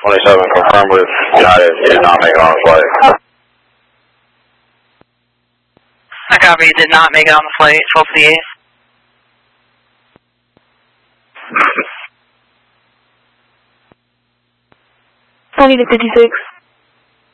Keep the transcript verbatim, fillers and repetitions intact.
twenty-seven, confirmed with United. He did not make it on his flight. I copy. You did not make it on the flight. twelve fifty-eight. ninety to fifty-six.